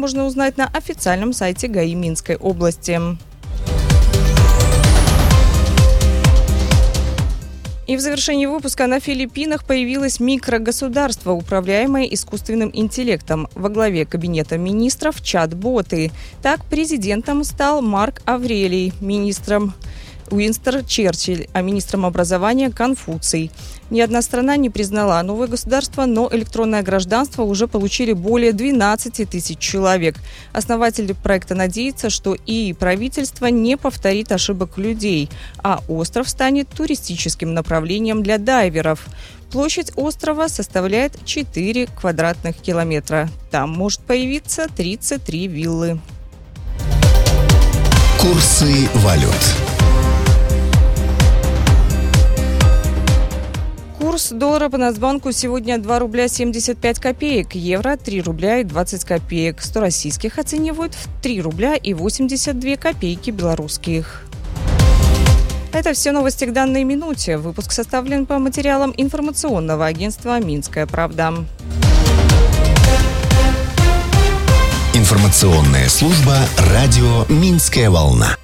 можно узнать на официальном сайте ГАИ Минской области. И в завершении выпуска: на Филиппинах появилось микрогосударство, управляемое искусственным интеллектом. Во главе кабинета министров чат-боты. Так президентом стал Марк Аврелий, министром Уинстон Черчилль, а министром образования Конфуций. Ни одна страна не признала новое государство, но электронное гражданство уже получили более 12 тысяч человек. Основатель проекта надеется, что и правительство не повторит ошибок людей, а остров станет туристическим направлением для дайверов. Площадь острова составляет 4 квадратных километра. Там может появиться 33 виллы. Курсы валют. Курс доллара по Нацбанку сегодня 2 рубля 75 копеек, евро 3 рубля и 20 копеек, 100 российских оценивают в 3 рубля и 82 копейки белорусских. Это все новости к данной минуте. Выпуск составлен по материалам информационного агентства «Минская правда». Информационная служба радио «Минская волна».